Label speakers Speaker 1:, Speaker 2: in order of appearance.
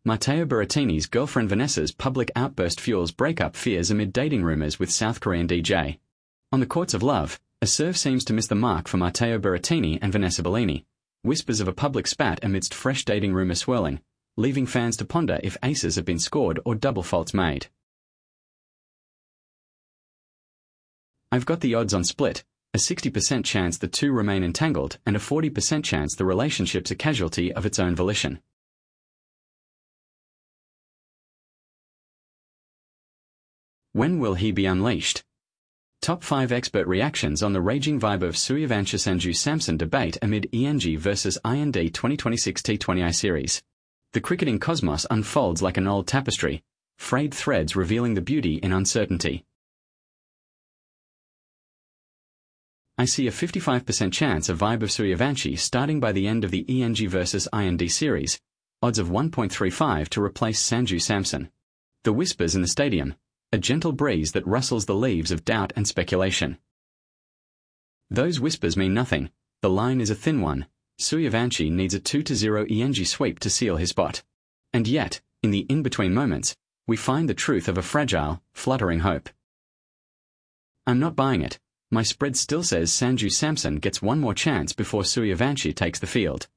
Speaker 1: Matteo Berrettini's girlfriend Vanessa's public outburst fuels breakup fears amid dating rumors with South Korean DJ. On the courts of love, a serve seems to miss the mark for Matteo Berrettini and Vanessa Bellini. Whispers of a public spat amidst fresh dating rumors swirling, leaving fans to ponder if aces have been scored or double faults made. I've got the odds on split, a 60% chance the two remain entangled and a 40% chance the relationship's a casualty of its own volition. When will he be unleashed? Top 5 expert reactions on the raging vibe of Suryavanshi Sanju Samson debate amid ENG vs IND 2026 T20I series. The cricketing cosmos unfolds like an old tapestry, frayed threads revealing the beauty in uncertainty. I see a 55% chance of vibe of Suryavanshi starting by the end of the ENG vs IND series, odds of 1.35 to replace Sanju Samson. The whispers in the stadium, a gentle breeze that rustles the leaves of doubt and speculation. Those whispers mean nothing, the line is a thin one. Suryavanshi needs a 2-0 ENG sweep to seal his spot. And yet, in the in-between moments, we find the truth of a fragile, fluttering hope. I'm not buying it. My spread still says Sanju Samson gets one more chance before Suryavanshi takes the field.